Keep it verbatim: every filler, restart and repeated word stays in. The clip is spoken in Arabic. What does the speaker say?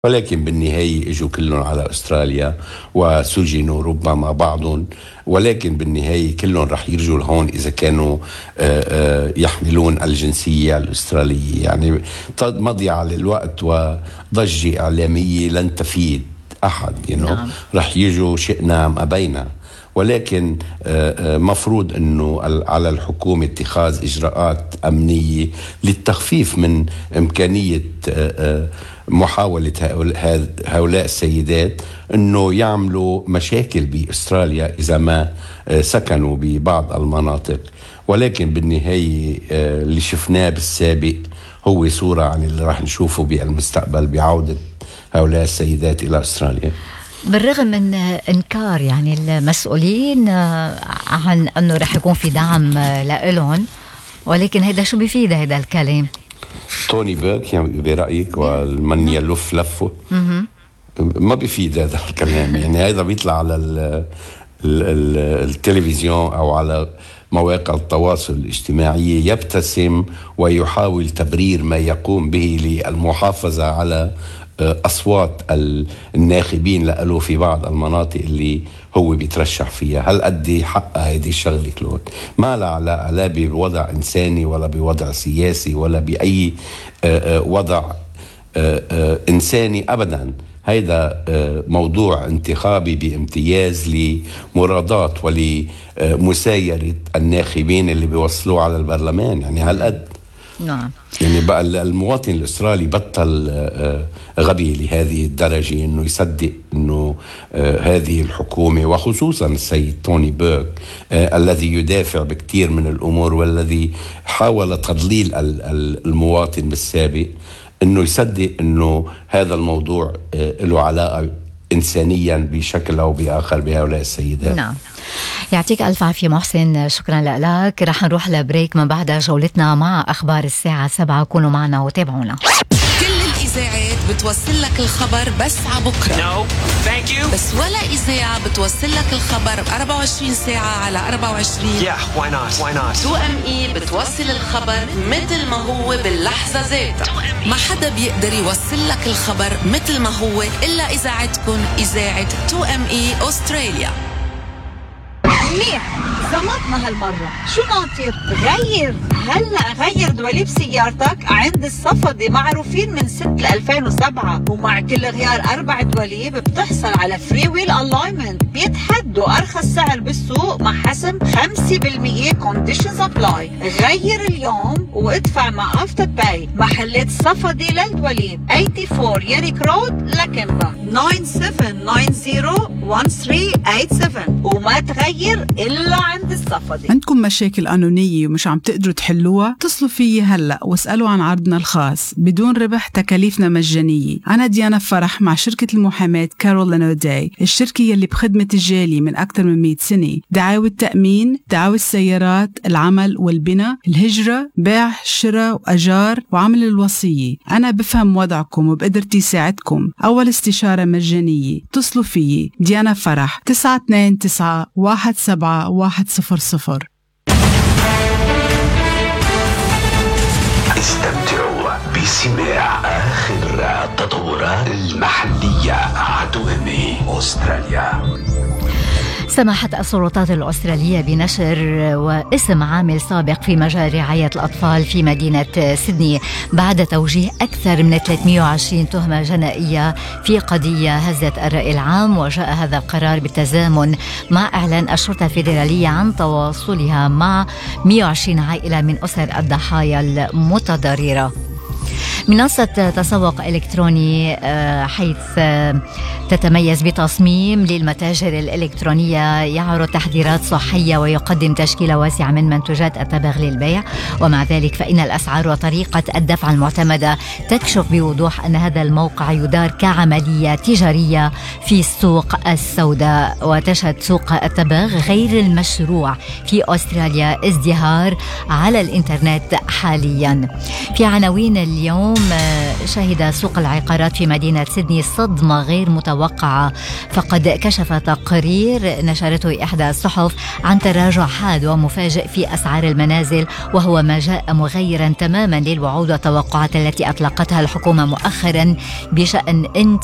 ولكن بالنهاية اجوا كلهم على أستراليا وسجنوا ربما بعضهم، ولكن بالنهاية كلهم رح يرجوا لهون إذا كانوا يحملون الجنسية الأسترالية. يعني مضي على الوقت وضجة إعلامية لن تفيد أحد، you know. نعم. رح يجوا شئنا أم أبينا، ولكن مفروض أنه على الحكومة اتخاذ إجراءات أمنية للتخفيف من إمكانية محاولة هؤلاء السيدات أنه يعملوا مشاكل بأستراليا إذا ما سكنوا ببعض المناطق. ولكن بالنهاية اللي شفناه بالسابق هو صورة عن اللي راح نشوفه بالمستقبل بعودة هؤلاء السيدات إلى أستراليا. بالرغم من إنكار يعني المسؤولين عن أنه رح يكون في دعم لهم، ولكن هيدا شو بيفيد هيدا الكلام؟ توني بيرك يعني برأيك والمن يلف لفه ما بيفيد هذا الكلام. يعني هذا بيطلع على ال ال ال التلفزيون أو على مواقع التواصل الاجتماعي يبتسم ويحاول تبرير ما يقوم به للمحافظة على أصوات الناخبين له في بعض المناطق اللي هو بيترشح فيها. هل أدي حق هذه الشغلة كلون؟ ما لا علاقة لا بوضع إنساني ولا بوضع سياسي ولا بأي وضع إنساني أبدا. هيدا موضوع انتخابي بامتياز لمرادات ولمسايرة الناخبين اللي بيوصلوا على البرلمان. يعني هالقد نعم. يعني بقى المواطن الأسترالي بطل غبي لهذه الدرجة إنه يصدق إنه هذه الحكومة وخصوصا السيد توني بيرك الذي يدافع بكثير من الأمور والذي حاول تضليل المواطن بالسابق، إنه يصدق إنه هذا الموضوع له علاقة إنسانيا بشكل أو بآخر بهؤلاء السيدات. نعم. يعطيك ألف عافية محسن، شكرا لك. رح نروح لبريك، من بعدها جولتنا مع أخبار الساعة سبعة. كونوا معنا وتابعونا. كل الإذاعات بتوصل لك الخبر بس عبكرة. No, thank you. بس ولا إذاعة بتوصل لك الخبر أربعة وعشرين ساعة على أربعة وعشرين. Yeah, why not? Why not? تو ام اي بتوصل الخبر مثل ما هو باللحظة ذاتها. ما حدا بيقدر يوصل لك الخبر مثل ما هو إلا إذاعتكم، إذاعة تو ام اي أستراليا. منيح، زمطنا هالمرة. شو ناطر؟ غير هلأ غير دواليب سيارتك عند الصفدي، معروفين من ستة ألفين وسبعة، ومع كل غيار أربع دواليب بتحصل على فري ويل ألاينمنت. بيتحدوا أرخص سعر بالسوق مع حسم خمسة بالمية كونديشنز أبلاي. غير اليوم وادفع مع أفتر باي. محلات صفدي للدواليب أربعة وثمانين يانيك رود لكمبا تسعة سبعة تسعة صفر واحد ثلاثة ثمانية سبعة، وما تغير إلا عند الصفدي. عندكم مشاكل قانونية ومش عم تقدروا تحلوها؟ اتصلوا فيي هلأ واسألوا عن عرضنا الخاص بدون ربح، تكاليفنا مجانية. أنا ديانا فرح مع شركة المحاماة كارولين أوداي، الشركة يلي بخدمة الجالي من أكثر من مئة سنة. دعاوى التأمين، دعاوى السيارات، العمل والبناء، الهجرة، بيع، شراء وأجار، وعمل الوصية. أنا بفهم وضعكم وبقدرتي ساعدكم. أول استشارة مجانية. اتصلوا فيي ديانا فرح تسعة اثنين تسعة واحد سبعة واحد صفر صفر. استمتعوا بسماع آخر التطورات المحلية على تو ام اي أستراليا. سمحت السلطات الأسترالية بنشر واسم عامل سابق في مجال رعاية الأطفال في مدينة سيدني بعد توجيه أكثر من ثلاثمئة وعشرين تهمة جنائية في قضية هزت الرأي العام. وجاء هذا القرار بالتزامن مع إعلان الشرطة الفيدرالية عن تواصلها مع مئة وعشرين عائلة من أسر الضحايا المتضررة. منصة تسوق إلكتروني حيث تتميز بتصميم للمتاجر الإلكترونية يعرض تحذيرات صحية ويقدم تشكيلة واسعة من منتجات التبغ للبيع، ومع ذلك فإن الأسعار وطريقة الدفع المعتمدة تكشف بوضوح أن هذا الموقع يدار كعملية تجارية في السوق السوداء. وتشهد سوق التبغ غير المشروع في أستراليا ازدهار على الإنترنت حاليا. في عناوين اليوم، اليوم شهد سوق العقارات في مدينة سيدني صدمة غير متوقعة، فقد كشف تقرير نشرته إحدى الصحف عن تراجع حاد ومفاجئ في أسعار المنازل، وهو ما جاء مغيرا تماما للوعود والتوقعات التي أطلقتها الحكومة مؤخرا بشأن